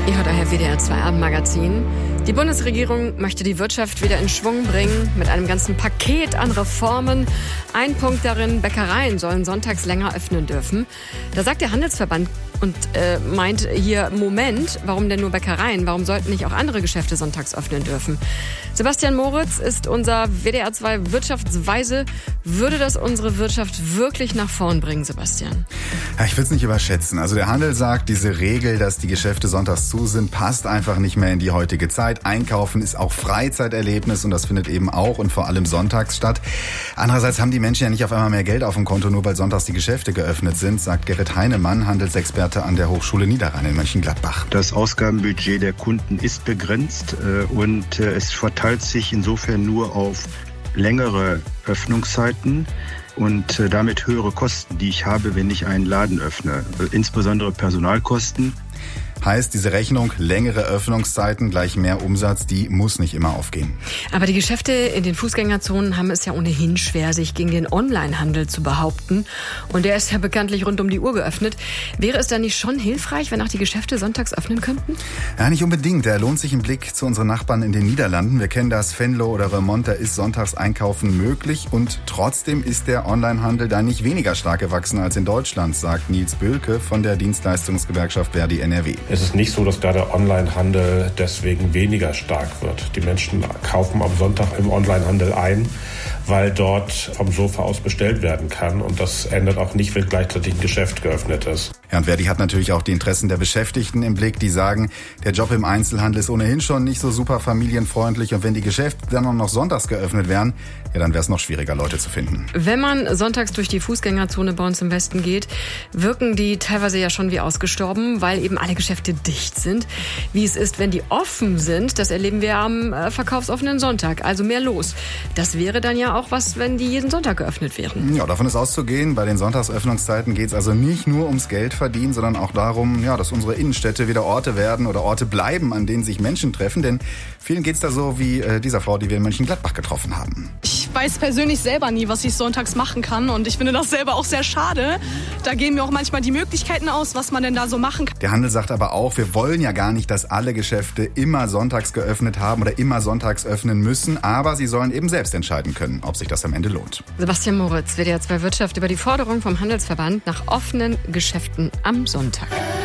Ihr hört daher WDR 2 Abendmagazin. Die Bundesregierung möchte die Wirtschaft wieder in Schwung bringen mit einem ganzen Paket an Reformen. Ein Punkt darin, Bäckereien sollen sonntags länger öffnen dürfen. Da sagt der Handelsverband und meint hier, Moment, warum denn nur Bäckereien? Warum sollten nicht auch andere Geschäfte sonntags öffnen dürfen? Sebastian Moritz ist unser WDR 2 Wirtschaftsweise. Würde das unsere Wirtschaft wirklich nach vorn bringen, Sebastian? Ja, ich will es nicht überschätzen. Also der Handel sagt, diese Regel, dass die Geschäfte sonntags zu sind, passt einfach nicht mehr in die heutige Zeit. Einkaufen ist auch Freizeiterlebnis und das findet eben auch und vor allem sonntags statt. Andererseits haben die Menschen ja nicht auf einmal mehr Geld auf dem Konto, nur weil sonntags die Geschäfte geöffnet sind, sagt Gerrit Heinemann, Handelsexperte an der Hochschule Niederrhein in Mönchengladbach. Das Ausgabenbudget der Kunden ist begrenzt und es verteilt sich insofern nur auf längere Öffnungszeiten und damit höhere Kosten, die ich habe, wenn ich einen Laden öffne. Insbesondere Personalkosten. Heißt, diese Rechnung, längere Öffnungszeiten gleich mehr Umsatz, die muss nicht immer aufgehen. Aber die Geschäfte in den Fußgängerzonen haben es ja ohnehin schwer, sich gegen den Onlinehandel zu behaupten. Und der ist ja bekanntlich rund um die Uhr geöffnet. Wäre es dann nicht schon hilfreich, wenn auch die Geschäfte sonntags öffnen könnten? Ja, nicht unbedingt. Da lohnt sich ein Blick zu unseren Nachbarn in den Niederlanden. Wir kennen das, Venlo oder Remont, da ist sonntags Einkaufen möglich. Und trotzdem ist der Onlinehandel da nicht weniger stark gewachsen als in Deutschland, sagt Nils Bülke von der Dienstleistungsgewerkschaft Verdi NRW. Es ist nicht so, dass da der Onlinehandel deswegen weniger stark wird. Die Menschen kaufen am Sonntag im Onlinehandel ein, weil dort vom Sofa aus bestellt werden kann. Und das ändert auch nicht, wenn gleichzeitig ein Geschäft geöffnet ist. Ja, und Verdi hat natürlich auch die Interessen der Beschäftigten im Blick, die sagen, der Job im Einzelhandel ist ohnehin schon nicht so super familienfreundlich. Und wenn die Geschäfte dann auch noch sonntags geöffnet wären, ja, dann wäre es noch schwieriger, Leute zu finden. Wenn man sonntags durch die Fußgängerzone bei uns im Westen geht, wirken die teilweise ja schon wie ausgestorben, weil eben alle Geschäfte dicht sind. Wie es ist, wenn die offen sind, das erleben wir am verkaufsoffenen Sonntag. Also mehr los. Das wäre dann ja auch was, wenn die jeden Sonntag geöffnet wären. Ja, davon ist auszugehen. Bei den Sonntagsöffnungszeiten geht es also nicht nur ums Geld verdienen, sondern auch darum, ja, dass unsere Innenstädte wieder Orte werden oder Orte bleiben, an denen sich Menschen treffen. Denn vielen geht es da so wie dieser Frau, die wir in Mönchengladbach getroffen haben. Ich weiß persönlich selber nie, was ich sonntags machen kann. Und ich finde das selber auch sehr schade. Da gehen mir auch manchmal die Möglichkeiten aus, was man denn da so machen kann. Der Handel sagt aber auch, wir wollen ja gar nicht, dass alle Geschäfte immer sonntags geöffnet haben oder immer sonntags öffnen müssen. Aber sie sollen eben selbst entscheiden können, ob sich das am Ende lohnt. Sebastian Moritz, WDR 2 Wirtschaft, über die Forderung vom Handelsverband nach offenen Geschäften am Sonntag.